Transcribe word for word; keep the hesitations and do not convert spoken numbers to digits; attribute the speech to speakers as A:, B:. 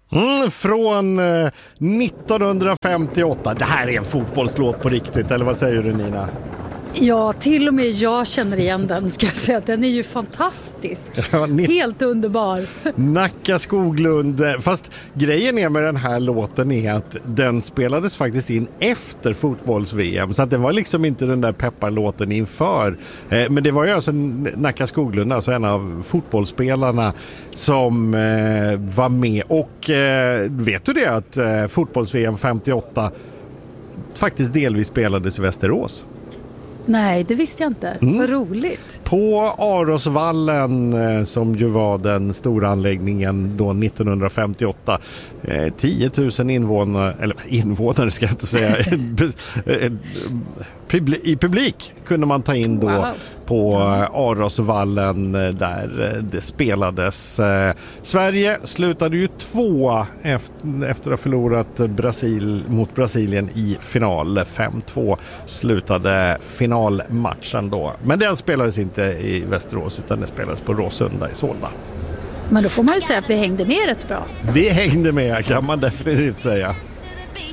A: Mm, från eh, nittonhundrafemtioåtta. Det här är en fotbollslåt på riktigt, eller vad säger du, Nina?
B: Ja, till och med jag känner igen den, ska jag säga. Den är ju fantastisk.
A: Ja, ni...
B: Helt underbar.
A: Nacka Skoglund. Fast grejen är med den här låten är att den spelades faktiskt in efter fotbolls-V M. Så att det var liksom inte den där pepparlåten inför. Eh, men det var ju alltså Nacka Skoglund, alltså en av fotbollsspelarna som eh, var med. Och eh, vet du det att eh, fotbolls-V M femtioåtta faktiskt delvis spelades i Västerås?
B: Nej, det visste jag inte. Mm. Vad roligt.
A: På Arosvallen, som ju var den stora anläggningen då nittonhundrafemtioåtta. Eh, tio tusen invånare, eller invånare ska jag inte säga, i publik kunde man ta in då wow. på Arosvallen där det spelades. Sverige slutade ju två efter, efter att ha förlorat Brasil mot Brasilien i final. fem två slutade finalmatchen då. Men den spelades inte i Västerås utan den spelades på Råsunda i Solna.
B: Men då får man ju säga att vi hängde med rätt bra.
A: Vi hängde med, kan man definitivt säga.